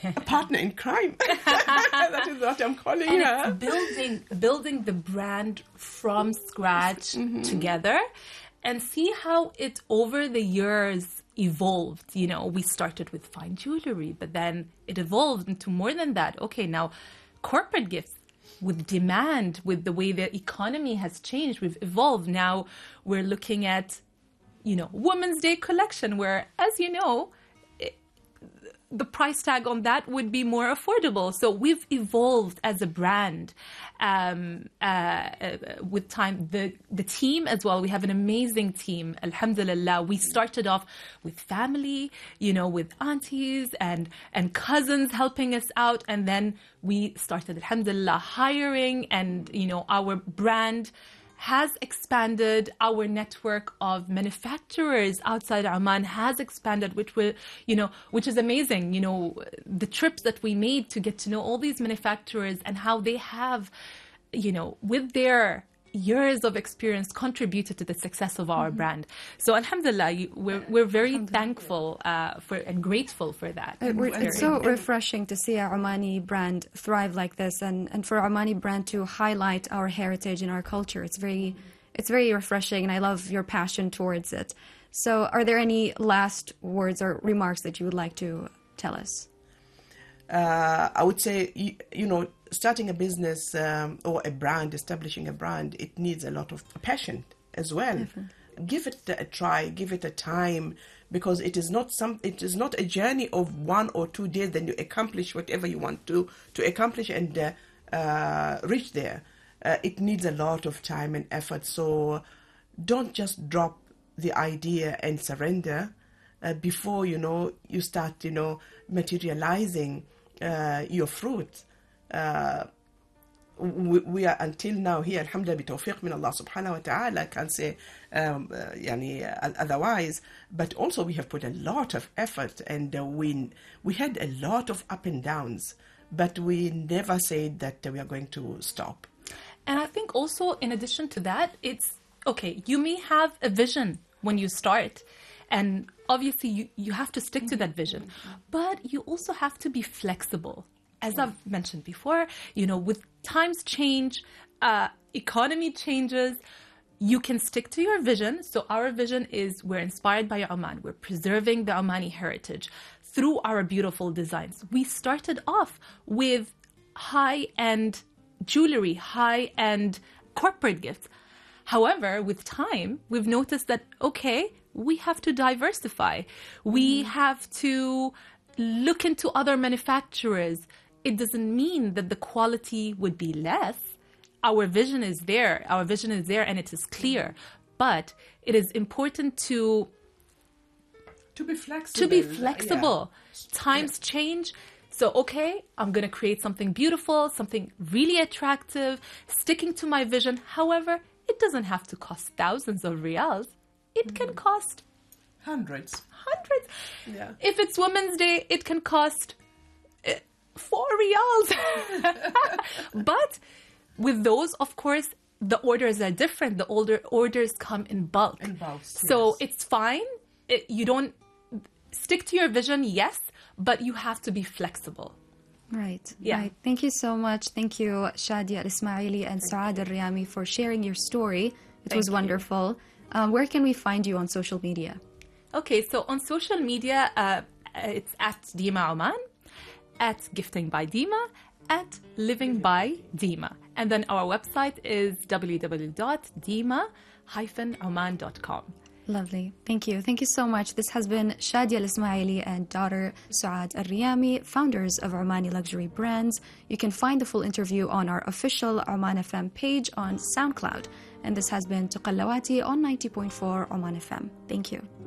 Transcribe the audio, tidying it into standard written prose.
a partner in crime. That is what I'm calling her. It's building the brand from scratch together, and see how it over the years evolved. You know, we started with fine jewelry, but then it evolved into more than that. Okay, now corporate gifts. With demand, with the way the economy has changed, we've evolved. Now we're looking at, you know, Women's Day collection, where, as you know, the price tag on that would be more affordable. So we've evolved as a brand with time. The team as well, we have an amazing team, alhamdulillah. We started off with family, you know, with aunties and cousins helping us out. And then we started, alhamdulillah, hiring, and, you know, our brand has expanded. Our network of manufacturers outside Oman has expanded, which is amazing. You know, the trips that we made to get to know all these manufacturers and how they have, you know, with their years of experience contributed to the success of our brand. So alhamdulillah, we're very thankful for and grateful for that. It's so refreshing to see our Omani brand thrive like this, and for our Omani brand to highlight our heritage and our culture. It's very refreshing, and I love your passion towards it. So are there any last words or remarks that you would like to tell us? I would say, you know, starting a business or a brand, establishing a brand, it needs a lot of passion as well. Mm-hmm. Give it a try, give it a time, because it is not a journey of 1 or 2 days. Then you accomplish whatever you want to accomplish and reach there. It needs a lot of time and effort. So don't just drop the idea and surrender before, you know, you start, you know, materializing your fruit. We are until now here, alhamdulillah, bitawfiq min Allah subhanahu wa ta'ala. I can't say otherwise, but also we have put a lot of effort, and we had a lot of up and downs, but we never said that we are going to stop. And I think also, in addition to that, it's okay, you may have a vision when you start, and obviously you have to stick to that vision, but you also have to be flexible. As I've mentioned before, you know, with times change, economy changes, you can stick to your vision. So our vision is, we're inspired by Oman. We're preserving the Omani heritage through our beautiful designs. We started off with high-end jewelry, high-end corporate gifts. However, with time, we've noticed that, okay, we have to diversify. We have to look into other manufacturers. It doesn't mean that the quality would be less. Our vision is there. Our vision is there, and it is clear. But it is important to be flexible. Yeah. Times change. So, okay, I'm going to create something beautiful, something really attractive, sticking to my vision. However, it doesn't have to cost thousands of riyals. It can cost hundreds. Yeah. If it's Women's Day, it can cost 4 riyals. But with those, of course, the orders are different. The orders come in bulk. So yes. It's fine. You don't stick to your vision, yes, but you have to be flexible. Right. Yeah. Right. Thank you so much. Thank you, Shadia Al-Ismaili and Saad Al-Riyami, for sharing your story. It was wonderful. Where can we find you on social media? Okay, so on social media, it's at Dima Oman, at Gifting by Dima, at Living by Dima. And then our website is www.dima-oman.com. Lovely. Thank you. Thank you so much. This has been Shadia Al-Ismaili and daughter Saad Al-Riyami, founders of Omani Luxury Brands. You can find the full interview on our official Oman FM page on SoundCloud. And this has been Tuqallawati on 90.4 Oman FM. Thank you.